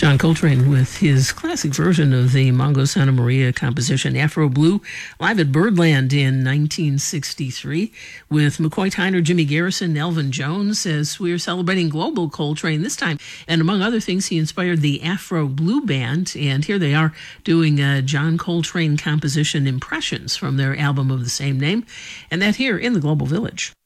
John Coltrane with his classic version of the Mongo Santa Maria composition Afro Blue, live at Birdland in 1963 with McCoy Tyner, Jimmy Garrison, Elvin Jones, as we're celebrating Global Coltrane this time. And among other things, he inspired the Afro Blue Band, and here they are doing John Coltrane composition Impressions from their album of the same name, and that here in the Global Village.